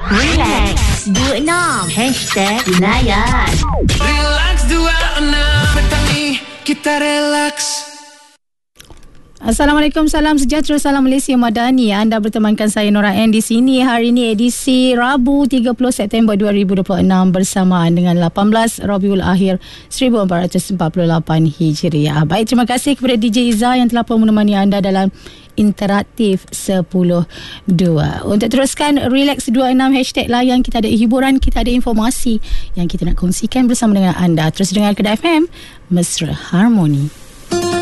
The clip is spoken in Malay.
Relax 26 #Layan. Relax 26 petani kita relax. Assalamualaikum, salam sejahtera, salam Malaysia Madani. Anda bertemankan saya Nora N di sini. Hari ini edisi Rabu 30 September 2026 bersamaan dengan 18 Rabiul Akhir 1448 Hijriah. Baik, terima kasih kepada DJ Iza yang telah menemani anda dalam Interaktif 10.2. Untuk teruskan Relax 26 #Layan, kita ada hiburan, kita ada informasi yang kita nak kongsikan bersama dengan anda. Terus dengar Kedah FM, Mesra Harmoni.